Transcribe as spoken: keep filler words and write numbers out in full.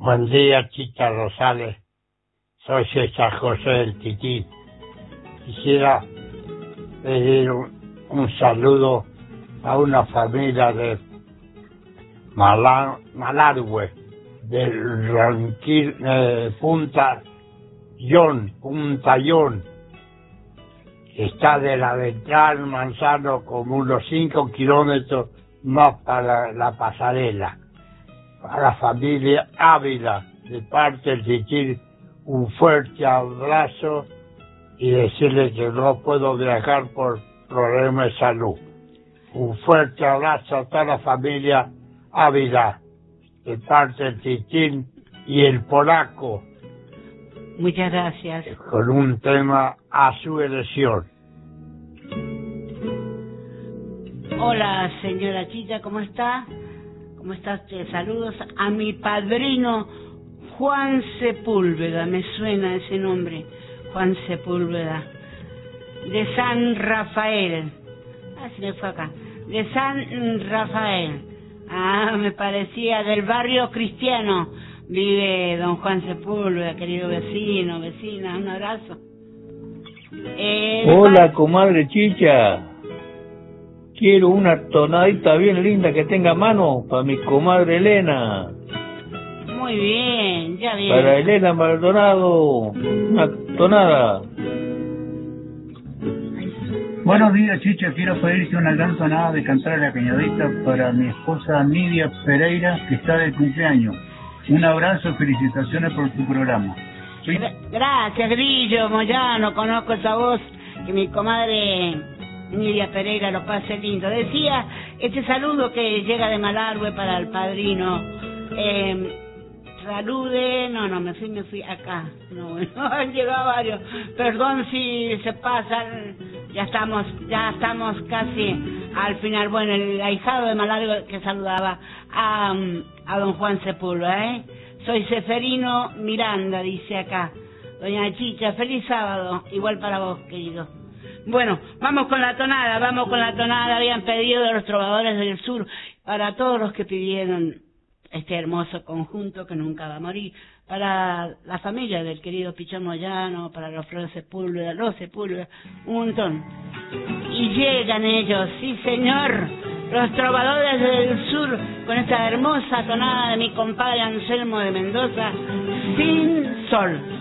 Buen día, Chicha Rosales. Soy César José del Tití. Quisiera pedir un, un saludo a una familia de Malá, Malargüe, del Ranquil, eh, Punta Yon, Punta Yon, que está de la Ventral Manzano como unos cinco kilómetros más para la pasarela. A la familia Ávila, de parte del Tití, un fuerte abrazo y decirle que no puedo viajar por problemas de salud. Un fuerte abrazo a toda la familia Ávila, de parte del Tití y el polaco. Muchas gracias. Con un tema a su elección. Hola, señora Chicha, ¿cómo está? ¿Cómo está usted? Saludos a mi padrino Juan Sepúlveda, me suena ese nombre, Juan Sepúlveda, de San Rafael. Ah, se me fue acá. De San Rafael. Ah, me parecía del barrio cristiano. Vive don Juan Sepúlveda, querido vecino, vecina, un abrazo. Eh, Hola, comadre Chicha. Quiero una tonadita bien linda que tenga mano para mi comadre Elena. Muy bien, ya bien. Para Elena Maldonado, una tonada. Buenos días, Chicha. Quiero pedirte una gran tonada de Cantar a la Cañadita para mi esposa Nidia Pereira, que está de cumpleaños. Un abrazo, felicitaciones por tu programa. ¿Sí? Gracias, Grillo, Moyano, conozco esa voz, que mi comadre Nidia Pereira lo pase lindo. Decía, este saludo que llega de Malargüe para el padrino, eh, salude, no, no, me fui, me fui acá, no, bueno, han llegado varios, perdón si se pasan, ya estamos, ya estamos casi al final. Bueno, el ahijado de Malargüe que saludaba a, a don Juan Sepúlveda, ¿eh? Soy Seferino Miranda, dice acá, doña Chicha, feliz sábado, igual para vos, querido. Bueno, vamos con la tonada, vamos con la tonada, habían pedido de los trovadores del sur, para todos los que pidieron este hermoso conjunto que nunca va a morir, para la familia del querido Pichón Moyano, para los Flores Sepúlveda, los Sepúlveda, un montón. Y llegan ellos, sí señor, los trovadores del sur, con esta hermosa tonada de mi compadre Anselmo de Mendoza, Sin Sol.